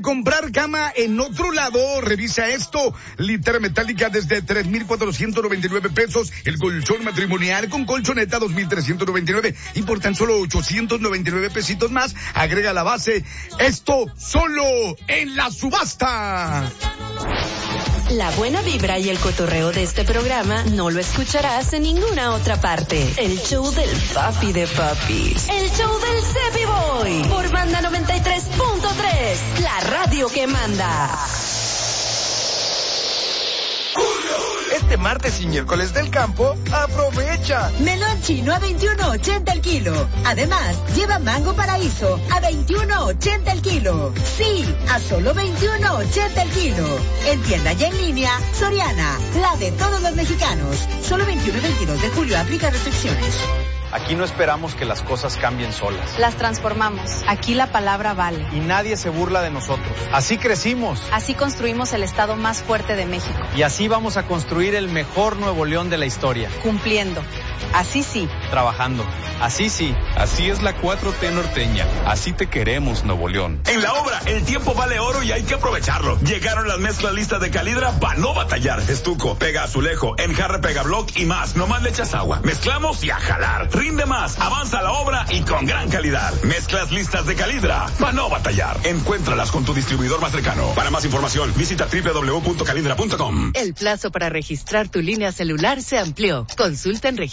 comprar cama en otro lado? Revisa esto. Litera metálica desde 3,499 pesos. El colchón matrimonial con colchoneta 2,399. Y por tan solo 899 pesitos más, agrega la base. Esto solo en la subasta. La buena vibra y el cotorreo de este programa no lo escucharás en ninguna otra parte. El show del papi de papis. El show del Cepi Boy. Por Banda 93.3. La radio que manda. Este martes y miércoles del campo, aprovecha. Melón chino a 21.80 el kilo. Además, lleva mango paraíso a 21.80 el kilo. Sí, a solo 21.80 el kilo. En tienda y en línea, Soriana, la de todos los mexicanos. Solo 21 y 22 de julio, aplica restricciones. Aquí no esperamos que las cosas cambien solas. Las transformamos. Aquí la palabra vale. Y nadie se burla de nosotros. Así crecimos. Así construimos el estado más fuerte de México. Y así vamos a construir el mejor Nuevo León de la historia. Cumpliendo. Así sí. Trabajando. Así sí. Así es la 4T norteña. Así te queremos, Nuevo León. En la obra, el tiempo vale oro y hay que aprovecharlo. Llegaron las mezclas listas de Calidra para no batallar. Estuco, pega azulejo, enjarre, pega block y más. Nomás le echas agua. Mezclamos y a jalar. Rinde más, avanza la obra y con gran calidad. Mezclas listas de Calidra para no batallar. Encuéntralas con tu distribuidor más cercano. Para más información, visita www.calidra.com. El plazo para registrar tu línea celular se amplió. Consulta en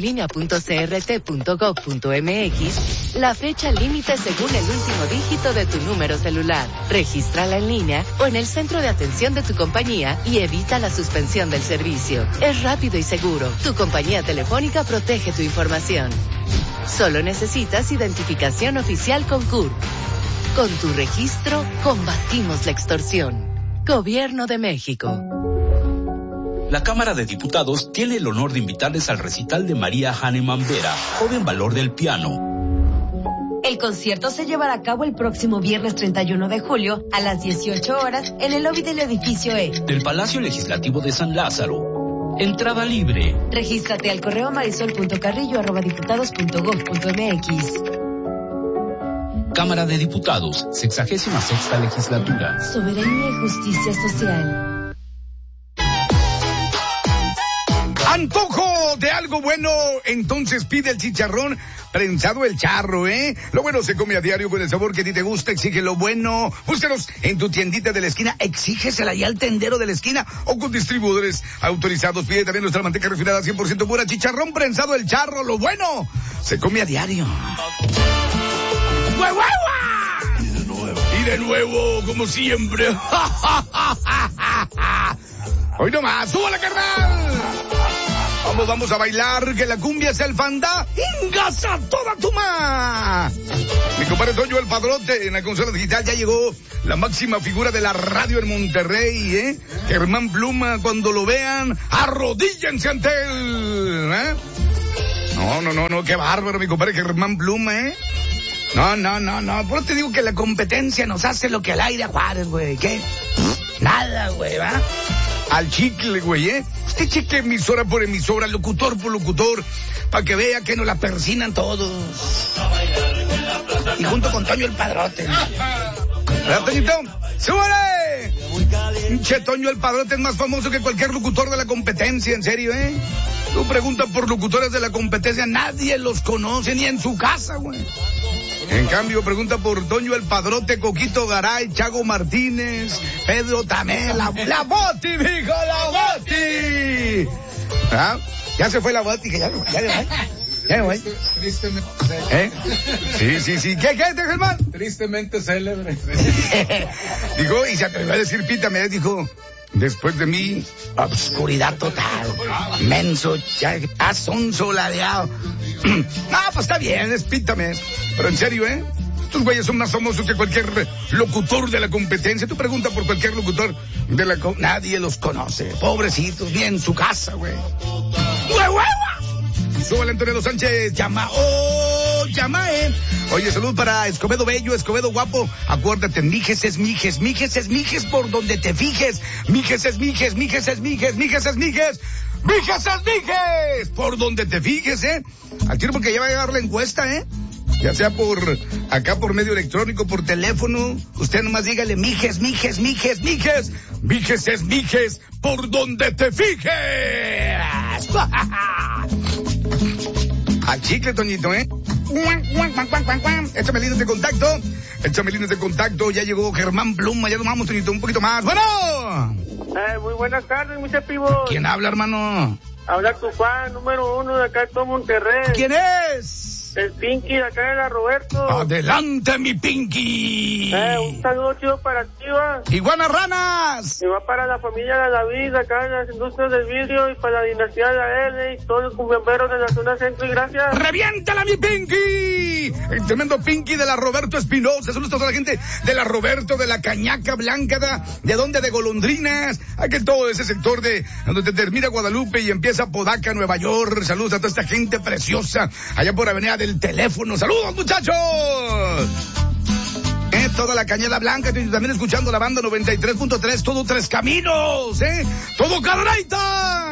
registratulinea.crt.gov.mx la fecha límite según el último dígito de tu número celular. Regístrala en línea o en el centro de atención de tu compañía y evita la suspensión del servicio. Es rápido y seguro. Tu compañía telefónica protege tu información. Solo necesitas identificación oficial con CURP. Con tu registro, combatimos la extorsión. Gobierno de México. La Cámara de Diputados tiene el honor de invitarles al recital de María Hahnemann Vera, joven valor del piano. El concierto se llevará a cabo el próximo viernes 31 de julio a las 18 horas en el lobby del edificio E. Del Palacio Legislativo de San Lázaro. Entrada libre. Regístrate al correo marisol.carrillo@diputados.gov.mx. Cámara de Diputados, 66ª Legislatura. Soberanía y justicia social. Antojo de algo bueno, entonces pide el chicharrón prensado El Charro, ¿eh? Lo bueno se come a diario con el sabor que a ti te gusta, exige lo bueno. Búscanos en tu tiendita de la esquina, exígesela ya al tendero de la esquina o con distribuidores autorizados. Pide también nuestra manteca refinada 100% pura, chicharrón prensado El Charro, lo bueno se come a diario. Y de nuevo, como siempre. Hoy nomás, ¡súbala, carnal! Vamos a bailar, que la cumbia es el fandá. ¡Ingasa toda tu ma! Mi compadre Toño el Padrote, en la consola digital ya llegó la máxima figura de la radio en Monterrey, ¿eh? Germán Pluma, cuando lo vean, arrodíllense ante él, ¿eh? No, qué bárbaro, mi compadre Germán Pluma, ¿eh? No, por eso te digo que la competencia nos hace lo que al aire a Juárez, güey, ¿qué? Nada, güey, ¿va? Al chicle, güey, ¿eh? Usted cheque emisora por emisora, locutor por locutor, para que vea que nos la persinan todos. Y junto con Toño el Padrote. ¿Verdad, Toñito? ¡Súbale! Pinche Toño el Padrote es más famoso que cualquier locutor de la competencia, en serio, ¿eh? Tú preguntas por locutores de la competencia, nadie los conoce, ni en su casa, güey. En cambio, pregunta por Toño el Padrote, Coquito Garay, Chago Martínez, Pedro Tamé, la Boti, mijo, la Boti. ¿Ah? Ya se fue la Boti, que ya me voy. Tristemente ¿Eh? Sí. ¿Qué, Germán? Tristemente célebre. Dijo, y se atrevió a decir, pítame, dijo, después de mí, obscuridad total, menso, sonso ladeado. Pues está bien, pítame. Pero en serio, ¿eh? Estos güeyes son más famosos que cualquier locutor de la competencia. Tú preguntas por cualquier locutor de la nadie los conoce. Pobrecitos, bien en su casa, güey. Súbale, Antonio Sánchez, llama, Oye, salud para Escobedo Bello, Escobedo Guapo. Acuérdate, mijes es mijes por donde te fijes. Mijes es mijes por donde te fijes, ¿eh? Al tiro porque ya va a llegar la encuesta, ¿eh? Ya sea por medio electrónico, por teléfono. Usted nomás dígale, mijes. Mijes es mijes por donde te fijes. Al chicle, Toñito, ¿eh? Échame líneas de contacto. Ya llegó Germán Pluma. Ya nos vamos, Toñito, un poquito más. ¡Bueno! Muy buenas tardes, mis Pivo. ¿Quién habla, hermano? Habla tu fan número 1 de acá de todo Monterrey. ¿Quién es? El Pinky de acá de la Roberto. Adelante, mi Pinky. Un saludo chido para ti, va. Iguanas ranas. Y va para la familia de David, acá en las industrias del vidrio, y para la dinastía de la L y todos los cumbiamberos de la zona centro, y gracias. ¡Reviéntala, mi Pinky! El tremendo Pinky de la Roberto Espinosa. Saludos a toda la gente de la Roberto, de la Cañaca Blanca, ¿de dónde? De Golondrinas. Aquí todo ese sector de donde termina Guadalupe y empieza Podaca, Nueva York. Saludos a toda esta gente preciosa allá por Avenida del Teléfono. ¡Saludos, muchachos! Toda la Cañada Blanca, también escuchando la banda 93.3, todo Tres Caminos, todo Carreita.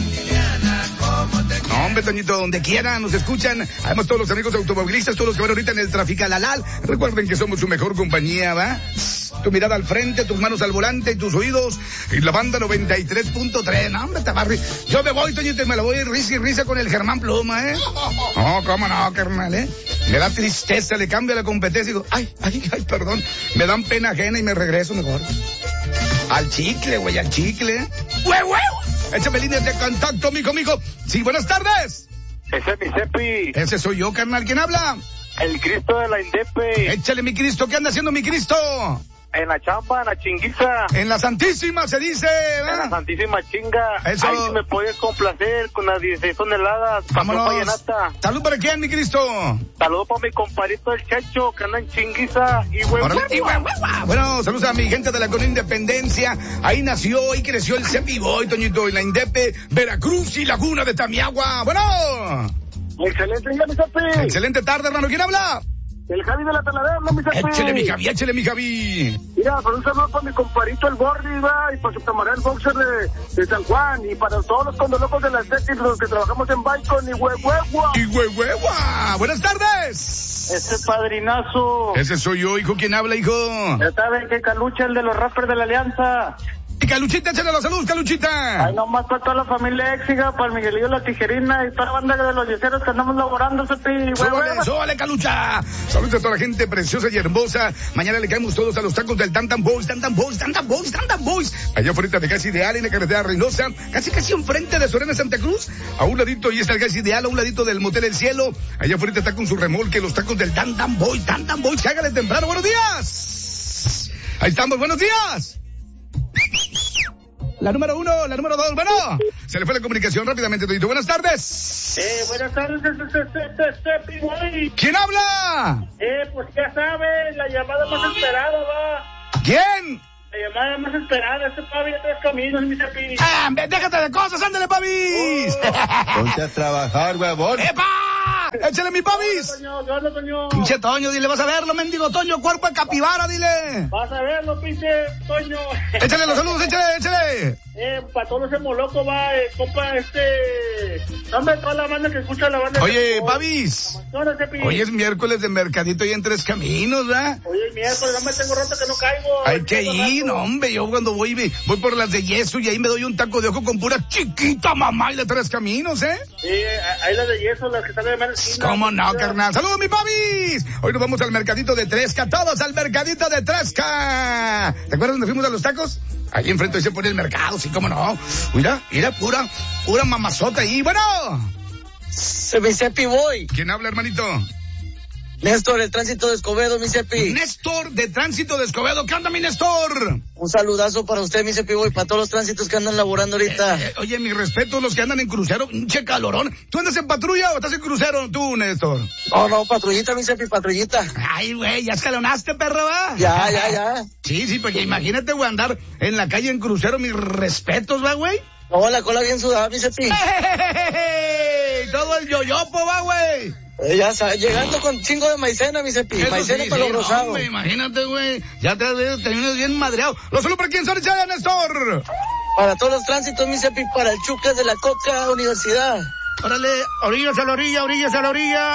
No, hombre, Toñito, donde quiera nos escuchan. Además, todos los amigos automovilistas, todos los que van ahorita en el Traficalalal, recuerden que somos su mejor compañía, ¿va? Tu mirada al frente, tus manos al volante y tus oídos. Y la banda 93.3. No, hombre, Tabarri. Yo me voy, Toñito, y me la voy risa y risa con el Germán Pluma, No, cómo no, carnal, Me da tristeza, le cambia la competencia y digo, ay, perdón. Me dan pena ajena y me regreso mejor. Al chicle, güey, al chicle. ¡Güey! Échame líneas de contacto, mijo. Sí, buenas tardes. Ese es mi Cepi. Ese soy yo, carnal. ¿Quién habla? El Cristo de la Indepe. Échale, mi Cristo. ¿Qué anda haciendo, mi Cristo? En la chamba, en la chinguiza. En la Santísima, se dice, En la Santísima Chinga. Eso. Ahí si me puedes complacer con las 16 toneladas. Vámonos. ¿Salud para quién, mi Cristo? Saludos para mi compadrito el Chacho, que anda en chinguiza. Y Bueno, saludos a mi gente de la Colonia Independencia. Ahí nació y creció el Cepi Boy, Toñito, en la Indepe, Veracruz y Laguna de Tamiagua. Bueno. Excelente día, mi Cepi. Excelente tarde, hermano. ¿Quién habla? El Javi de la Taladera, ¿no, mi Cepi? Échale, mi Javi. Mira, para un saludo para mi compadrito el Bordi, va, y para su camarada el boxer de San Juan, y para todos los condolocos de la Tectis, los que trabajamos en Bicon y Huehuegua. Buenas tardes. Ese padrinazo. Ese soy yo, hijo. ¿Quién habla, hijo? Ya saben que Calucha, el de los rappers de la Alianza. Caluchita, échale la salud, Caluchita. Ay, nomás para toda la familia Éxiga, para el Miguelillo La Tijerina y toda la banda de los yeseros que andamos laborando, Cepi. ¡Súbale, Calucha! Saludos a toda la gente preciosa y hermosa. Mañana le caemos todos a los tacos del Tantan Boys. Allá afuera de Gas Ideal, en la carretera Reynosa, casi enfrente de Soriana Santa Cruz. A un ladito y está el Gas Ideal, a un ladito del Motel El Cielo. Allá afuera está con su remolque los tacos del Tantan Boys. Cágale temprano. ¡Buenos días! Ahí estamos, buenos días. La número 1, la número 2, bueno, se le fue la comunicación rápidamente, Todito. Buenas tardes. Buenas tardes, ¿Quién habla? Pues ya sabes, la llamada más esperada, va. ¿Quién? La llamada más esperada, Pavi de Tres Caminos, mi Cepi. Déjate de cosas, ándale, Pavis. Ponte a trabajar, huevón. ¡Epa! ¡Échale, mi Pavis! Toño. Pinche Toño, dile, vas a verlo, mendigo Toño, cuerpo de capibara, dile. Vas a verlo, pinche Toño. Échale los saludos, échale. Para todos los hemolocos, va, compa, dame toda la banda que escucha la banda. Oye, Pavis. Hoy es miércoles de mercadito y en Tres Caminos, ¿verdad? Oye, el miércoles, dame, tengo rato que no caigo. Hay que ir, no, hombre, yo cuando voy por las de yeso y ahí me doy un taco de ojo con pura chiquita mamá y de Tres Caminos, Sí, hay las de yeso, las que están de menos. ¿Cómo no, carnal? ¡Saludos, mi Pavis! Hoy nos vamos al mercadito de Tresca, todos al mercadito de Tresca. ¿Te acuerdas donde fuimos a los tacos? Ahí enfrente se pone el mercado, sí, cómo no. Mira, pura mamazota ahí. Bueno. Se me Cepi Boy. ¿Quién habla, hermanito? Néstor, el tránsito de Escobedo, mi Cepi. Néstor, de tránsito de Escobedo. ¿Qué onda, mi Néstor? Un saludazo para usted, mi Cepi Boy, para todos los tránsitos que andan laborando ahorita. Oye, mi respeto a los que andan en crucero. Che calorón. ¿Tú andas en patrulla o estás en crucero tú, Néstor? No, patrullita, mi Cepi, patrullita. Ay, güey, ¿ya escalonaste, perro, va? Ya. Sí, porque imagínate, güey, andar en la calle en crucero. Mis respetos, va, güey. No, la cola bien sudada, mi Cepi. Todo el yoyopo, va, güey. Ya llegando con chingo de maicena, mi Cepi. Maicena para los rosados. No, imagínate, güey. Ya terminas bien madreado. ¿Lo solo para quién son, ya, Néstor? Para todos los tránsitos, mi Cepi, para el Chucas de la Coca Universidad. Órale, orillas a la orilla.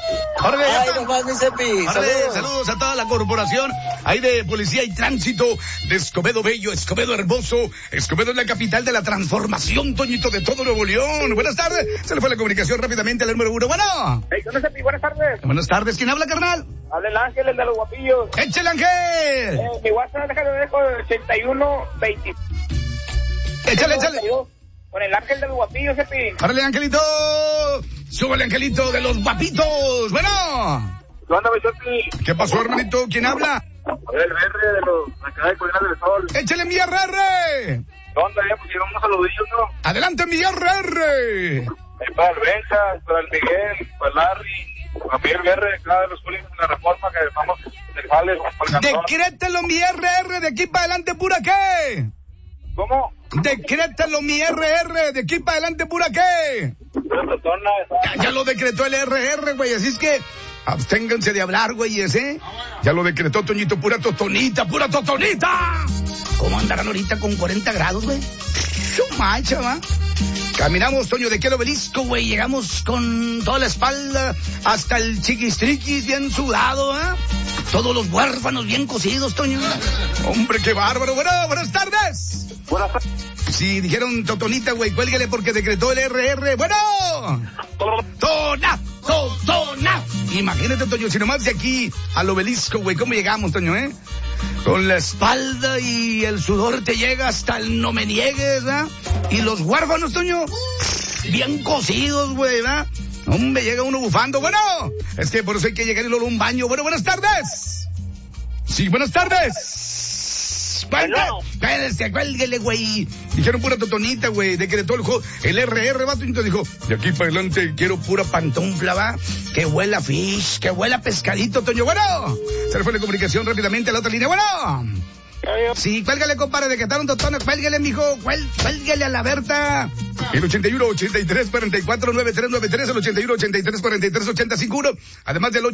Ay, nomás, mi Cepi. Saludos a toda la corporación ahí de Policía y Tránsito de Escobedo Bello, Escobedo Hermoso. Escobedo es la capital de la transformación, Toñito, de todo Nuevo León. Buenas tardes. Se le fue la comunicación rápidamente al número 1. Bueno. Hey, ¿dónde Cepi? Buenas tardes. Buenas tardes. ¿Quién habla, carnal? Habla el Ángel, el de los guapillos. ¡Échale, Ángel! Mi WhatsApp, déjame dejo 8120. Échale. Con el Ángel de los guapillos, Cepi. ¡Árale, Angelito! ¡Súbele, Angelito de los guapitos! Bueno. ¿Qué onda, mi Cepi? ¿Qué pasó, hermanito? ¿Quién habla? El verde de los acá de Colinas del Sol. ¡Échale, mi RR! ¿Qué onda? Ya pusieron unos saludillos, ¿no? ¡Adelante, mi RR! Para el Benja, para el Miguel, para el Larry, para Miguel Guerre, cada de los públicos en la reforma que vamos del Jales, para el Cantón. Decrétalo, mi RR, de aquí para adelante, ¿pura qué? ¿Cómo? Decrétalo, mi RR, de aquí para adelante, ¿pura qué? Ya lo decretó el RR, güey, así es que absténganse de hablar, güeyes, ¿eh? Ya lo decretó, Toñito, pura totonita. ¿Cómo andarán ahorita con 40 grados, güey? Macha, va. Caminamos, Toño, de aquí al Obelisco, güey, llegamos con toda la espalda hasta el chiquistriquis bien sudado, ¿eh? Todos los huérfanos bien cocidos, Toño. Hombre, qué bárbaro. Bueno, buenas tardes. Buenas tardes. Si dijeron totonita, güey, cuélguele porque decretó el RR. Bueno. Tona. Imagínate, Toño, si nomás de aquí al Obelisco, güey, ¿cómo llegamos, Toño, eh? Con la espalda y el sudor te llega hasta el no me niegues, ¿verdad? Y los huérfanos, Toño, bien cocidos, güey, ¿verdad? Hombre, llega uno bufando. Bueno, es que por eso hay que llegar y luego a un baño. Bueno, buenas tardes. Sí, buenas tardes. Espérate, cuélguele, güey. Dijeron pura totonita, güey. Decretó el RR, vato. Y entonces dijo, de aquí para adelante quiero pura pantufla, va. Que huela fish, que huela pescadito, Toño. Bueno, se le fue la comunicación rápidamente a la otra línea. Bueno. Sí, cuélgale, compadre, decretaron totones. Cuélgale, mijo. Cuélgale a la Berta. El 81-83-44-9393, el 81-83-43-85-1, además del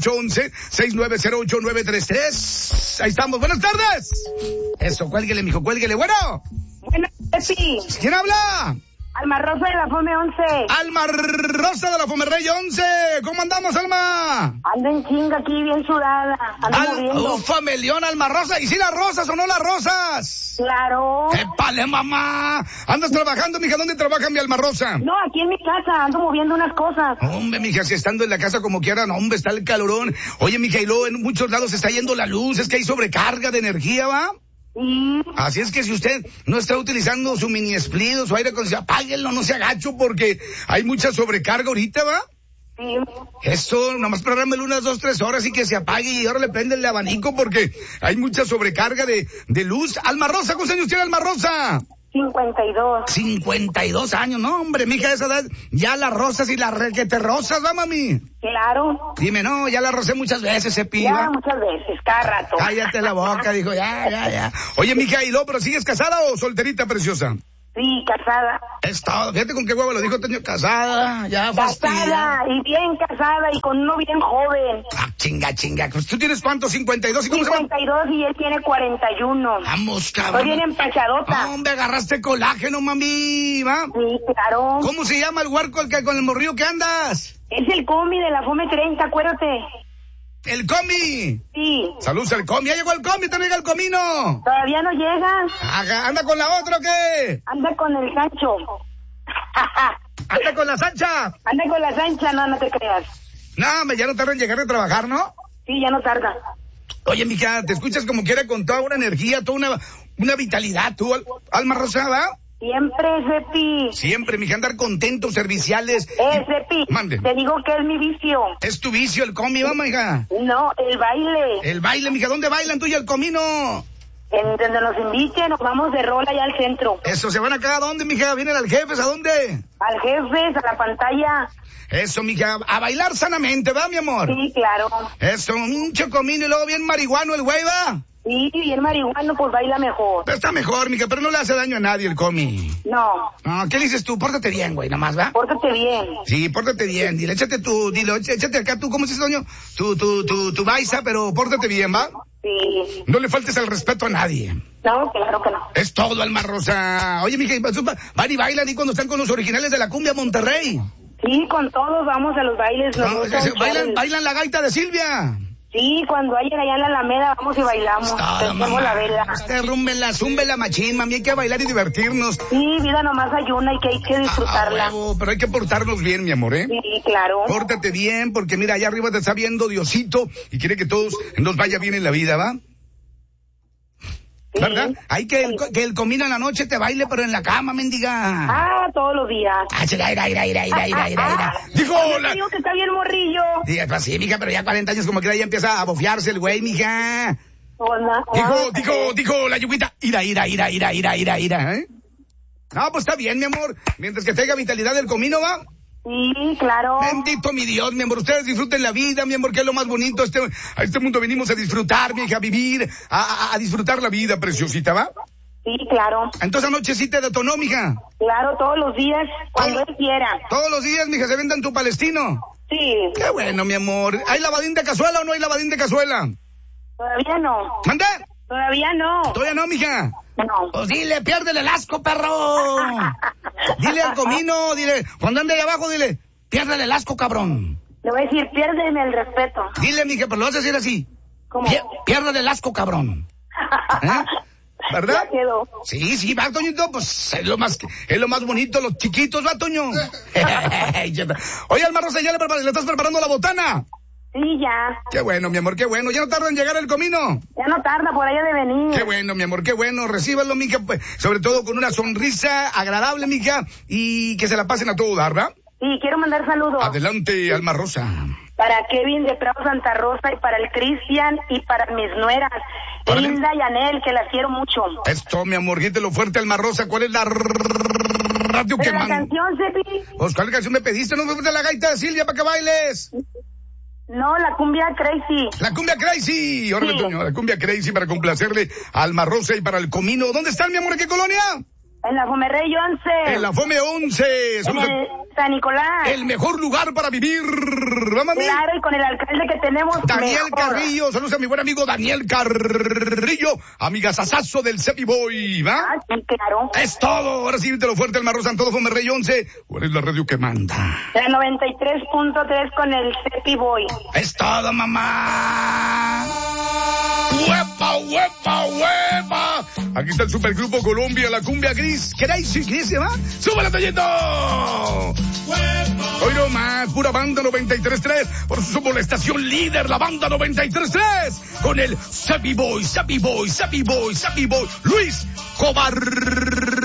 811-6908-933. Ahí estamos. Buenas tardes. Eso, cuélguele, mijo, cuélguele. Bueno. Buenas tardes. ¿Quién habla? Alma Rosa de la Fome 11. Alma Rosa de la Fomerrey 11. ¿Cómo andamos, Alma? Ando en chinga aquí, bien sudada. Ando moviendo. Familión, Alma Rosa. ¿Y si las rosas o no las rosas? Claro. ¡Épale, mamá! ¿Andas trabajando, mija? ¿Dónde trabaja mi Alma Rosa? No, aquí en mi casa. Ando moviendo unas cosas. Hombre, mija, si estando en la casa como quieran, hombre, está el calorón. Oye, mija, y luego en muchos lados se está yendo la luz. Es que hay sobrecarga de energía, ¿va? Así es que si usted no está utilizando su mini split o su aire acondicionado, apáguenlo, no se agacho porque hay mucha sobrecarga ahorita, ¿va? Sí. Esto, nomás prográmelo unas 2-3 horas y que se apague y ahora le prende el abanico porque hay mucha sobrecarga de luz. Alma Rosa, ¿cuántos años tiene Alma Rosa? 52. 52 años, no, hombre, mija, a esa edad, ya las rosas y las requete rosas, ¿va, mami? Claro. Dime, no, ya la rocé muchas veces, se piba. Ya, muchas veces, cada rato. Cállate la boca, dijo, ya. Oye, mija, ¿y luego, pero sigues casada o solterita, preciosa? Sí, casada. Es todo. Fíjate con qué huevo lo dijo Toño, casada, ya fastidia. Casada, y bien casada, y con uno bien joven. Ah, chinga. Pues, ¿tú tienes cuánto? 52, ¿y cómo 52 y él tiene 41. Vamos, cabrón. Estoy bien empachadota. Hombre, agarraste colágeno, mami, ¿va? Sí, claro. ¿Cómo se llama el huerco con el morrillo que andas? Es el comi de la Fome 30, acuérdate. ¿El comi? Sí. Saludos al comi. ¿Ya llegó el comi? ¿Te llega el comino? Todavía no llega. ¿Anda con la otra o qué? Anda con el Sancho. ¿Anda con la Sancha? Anda con la Sancha, no te creas. No, ya no tarda en llegar de trabajar, ¿no? Sí, ya no tarda. Oye, mija, te escuchas como quiera con toda una energía, toda una vitalidad, tú, Alma Rosa, ¿va? Siempre, Cepi. Siempre, mija, andar contentos, serviciales. Cepi. Mande. Te digo que es mi vicio. ¿Es tu vicio el comi, va, mija? No, el baile. El baile, mija, ¿dónde bailan tú y el comino? En donde nos inviten, nos vamos de rol allá al centro. Eso, ¿se van acá a dónde, mija? ¿Vienen al Jefes? ¿A dónde? Al Jefes, a la pantalla. Eso, mija, a bailar sanamente, ¿va, mi amor? Sí, claro. Eso, un chocomino y luego bien marihuano el güey, ¿va? Sí, bien marihuano, pues baila mejor. Pero está mejor, mija, pero no le hace daño a nadie el comi. No. No, ¿qué le dices tú? Pórtate bien, güey, nomás, ¿va? Pórtate bien. Sí, pórtate bien. Dile, échate acá tú, ¿cómo se dice, Toño? Tu baisa, pero pórtate bien, ¿va? Sí. No le faltes el respeto a nadie. No, claro que no. Es todo, Alma Rosa. Oye, mija, van y bailan y cuando están con los originales de la cumbia Monterrey. Sí, con todos vamos a los bailes. ¿Bailan la gaita de Silvia? Sí, cuando vayan allá en la Alameda vamos y bailamos. Tenemos la vela. Zúmbela machín, mami, hay que bailar y divertirnos. Sí, vida nomás hay una y que hay que disfrutarla. Pero hay que portarnos bien, mi amor, ¿eh? Sí, claro. Pórtate bien, porque mira, allá arriba te está viendo Diosito y quiere que todos nos vaya bien en la vida, ¿va? Sí. ¿Verdad? Hay que el comino en la noche te baile, pero en la cama, mendiga. Todos los días. Dijo la... Digo que está bien morrillo. Diga, pues sí, mija, pero ya 40 años como que ya empieza a bofiarse el güey, mija. Hola. Dijo la yuguita. Ira, ¿eh? No, pues está bien, mi amor. Mientras que tenga vitalidad el comino, ¿va? Sí, claro. Bendito mi Dios, mi amor. Ustedes disfruten la vida, mi amor, que es lo más bonito. A este mundo venimos a disfrutar, mi hija, a vivir, a disfrutar la vida, preciosita, ¿va? Sí, claro. Entonces anoche sí te detonó, mija. Claro, todos los días, cuando él quiera. Todos los días, mija, se vendan tu palestino. Sí. Qué bueno, mi amor. ¿Hay lavadín de cazuela o no hay lavadín de cazuela? Todavía no. ¿Mande? Todavía no. ¿Todavía no, mija? No. Pues dile, piérdele el asco, perro. Dile al comino, dile, cuando ande ahí abajo, dile, piérdele el asco, cabrón. Le voy a decir, piérdeme el respeto. Dile, mija, pero lo vas a decir así. ¿Cómo? Piérdele el asco, cabrón. ¿Eh? ¿Verdad? Ya quedó. Sí, va, Toñito, pues es lo más bonito, los chiquitos, va, Toño. Oye, Alma Rosa, ¿ya le estás preparando la botana? Sí, ya. Qué bueno, mi amor, qué bueno. ¿Ya no tarda en llegar el comino? Ya no tarda, por allá de venir. Qué bueno, mi amor, qué bueno. Recíbalo, mija, pues, sobre todo con una sonrisa agradable, mija, y que se la pasen a todo dar, ¿verdad? Sí, quiero mandar saludos. Adelante, Alma Rosa. Para Kevin de Prado Santa Rosa y para el Cristian y para mis nueras, Linda y Anel, que las quiero mucho. Esto, mi amor, grítelo fuerte, Alma Rosa. ¿Cuál es la radio que manda? ¿La canción, Cepi? Pues, ¿cuál canción me pediste? ¿No me gusta la gaita de Silvia para que bailes? No, la cumbia crazy. La cumbia crazy. Órale, sí. Toño, la cumbia crazy para complacerle a Alma Rosa y para el comino. ¿Dónde están, mi amor? ¿En qué colonia? En la Fome Rey 11. En la Fome 11. Somos San Nicolás. El mejor lugar para vivir. Vamos, claro, y con el alcalde que tenemos. Daniel mejor. Carrillo. Saludos a mi buen amigo Daniel Carrillo. Amiga Sasazo del Cepi Boy, ¿va? Sí, claro. Es todo. Ahora sí, te lo fuerte, Alma Rosa, en todo Fome Rey 11. ¿Cuál es la radio que manda? La 93.3 con el Cepi Boy. Es todo, mamá. ¡Huepa, huepa, huepa! Aquí está el supergrupo Colombia, la cumbia gris. Crazy, ¿qué se va? ¡Súbele, Toñito! Hoy no más, pura banda 93.3. Por eso somos la estación líder, la banda 93.3. Con el Cepi Boy, Luis Cobar.